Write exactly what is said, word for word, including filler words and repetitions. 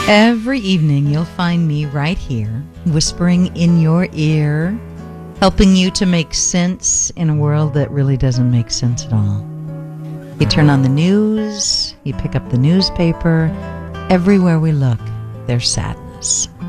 Every evening you'll find me right here, whispering in your ear, helping you to make sense in a world that really doesn't make sense at all. You turn on the news, you pick up the newspaper, everywhere we look, there's sadness.